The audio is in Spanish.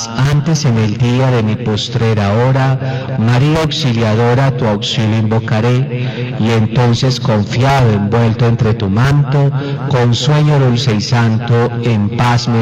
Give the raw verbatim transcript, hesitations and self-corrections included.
Mas antes en el día de mi postrera hora, María Auxiliadora, tu auxilio invocaré, y entonces confiado, envuelto entre tu manto, con sueño dulce y santo, en paz me